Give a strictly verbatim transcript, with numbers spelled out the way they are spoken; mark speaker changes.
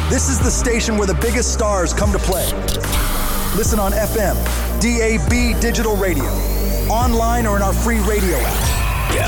Speaker 1: This is the station where the biggest stars come to play. Listen on F M, D A B digital radio, online or in our free radio app.